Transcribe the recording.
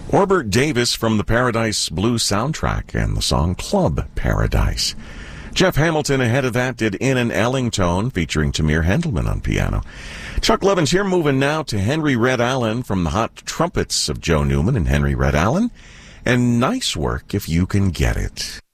Orbert Davis from the Paradise Blues soundtrack and the song Club Paradise. Jeff Hamilton ahead of that did In an Ellington featuring Tamir Hendelman on piano. Chuck Levins here, moving now to Henry Red Allen from the Hot Trumpets of Joe Newman and Henry Red Allen. And Nice Work If You Can Get It.